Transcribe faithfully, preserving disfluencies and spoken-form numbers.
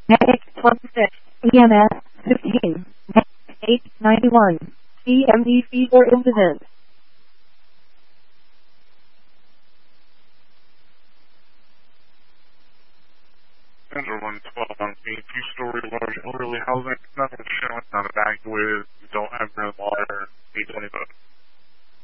twenty-six, E M S fifteen, eight ninety-one, C M D fever incident. one twelve on a two-story large elderly housing, nothing showing on evacuated.